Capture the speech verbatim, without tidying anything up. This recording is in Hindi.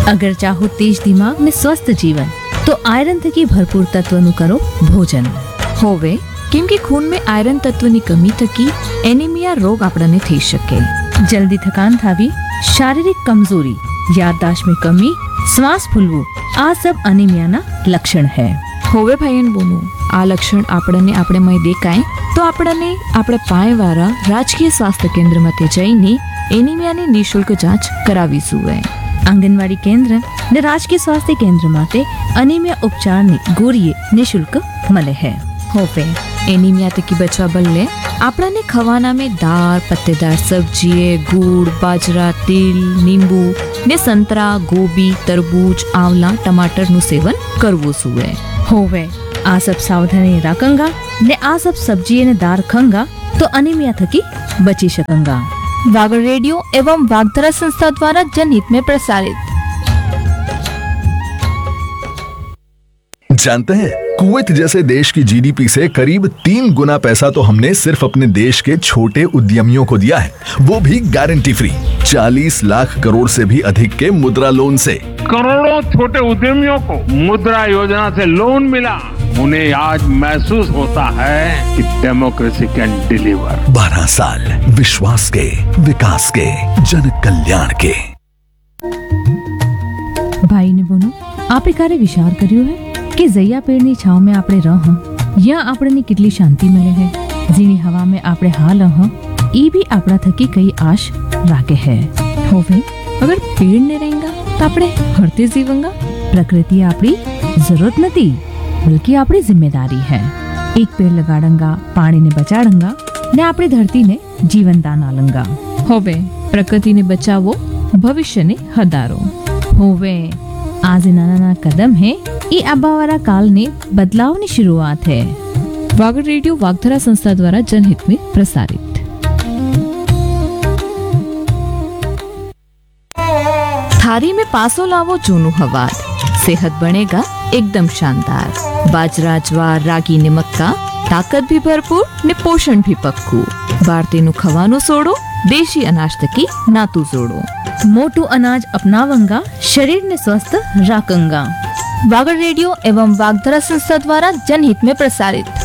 अगर चाहो तेज दिमाग ने स्वस्थ जीवन तो आयरन थकी भरपूर तत्वનું કરો ભોજન. હોવે કેમ કે ખૂનમાં આયરન તત્વની કમી થકી એનિમિયા રોગ આપણને થઈ શકે. जल्दी थकान थावी, शारीरिक कमजोरी, याददाश्त में कमी, श्वास फूलવું આ सब અનિમિયાના લક્ષણ है. હોવે ભાઈ અને બોનો આ લક્ષણ આપણને આપણે મય દેખાય તો આપણને આપણા પાયવાળા રાજકીય સ્વાસ્થ્ય કેન્દ્રમાં તે જઈને એનિમિયાની નિઃશુલ્ક જાંચ કરાવી જોઈએ. आंगनवाड़ी केंद्र ने राजकीय स्वास्थ्य केंद्र माटे अनीमिया उपचार ने गोरिये निशुल्क मले है. હોવે એનિમિયા થકી બચવા બદલે આપણને ખવાના में દાળ, પત્तेदार સબ્જી, ગુડ, બાજરા, તિલ, લીંબુ ને સંતરા, ગોબી, તરબૂચ, આંવલા, ટમાટરનું સેવન કરવું જોઈએ. होवे आ सब सावधानी रखंगा ने आ सब सब्जी ने दार खंगा तो अनीमिया थकी बची सकंगा. वागड़ रेडियो एवं वागधरा संस्था द्वारा जनहित में प्रसारित. जानते हैं, कुवैत जैसे देश की जीडीपी से करीब तीन गुना पैसा तो हमने सिर्फ अपने देश के छोटे उद्यमियों को दिया है, वो भी गारंटी फ्री. चालीस लाख करोड़ से भी अधिक के मुद्रा लोन से. करोड़ों छोटे उद्यमियों को मुद्रा योजना से लोन मिला. उन्हें आज महसूस होता है कि डेमोक्रेसी कैन डिलीवर. बारह साल विश्वास के, विकास के, जन कल्याण के. भाई ने बोनो आपे कारे विचार કર્યો है કે જૈયા પેડની છાવ में આપણે રહ યા આપણને કેટલી શાંતિ મળે है. જીની હવા में આપણે હાલ ह ई भी આપણા થકી કઈ આશ રાખે है. હોવે અગર પેડ ને रहेगा तो આપણે હરતે જીવંગા. प्रकृति આપણી जरूरत નથી बल्कि આપણી जिम्मेदारी है. एक पेड़ लगाड़ंगा, पानी ने बचाड़ंगा ने આપણી धरती ने जीवन दान आलंगा. હોવે પ્રકૃતિને બચાવો, ભવિષ્યને હદારો. होवे आज नाना नाना कदम है ये आबावारा काल ने बदलाव की शुरुआत है. वागड़ रेडियो वागधरा संस्था द्वारा जनहित में प्रसारित. थारी में पासो लावो जूनू हवाद, सेहत बनेगा एकदम शानदार. बाजरा, ज्वार, रागी ने मक्का, ताकत भी भरपूर ने पोषण भी पक्कू. भारतीय खवानो सोड़ो, देशी अनाज तकी नातू जोड़ो. मोटू अनाज अपनावंगा, शरीर ने स्वस्थ राखंगा. वागड़ रेडियो एवं वागधरा संस्था द्वारा जनहित में प्रसारित.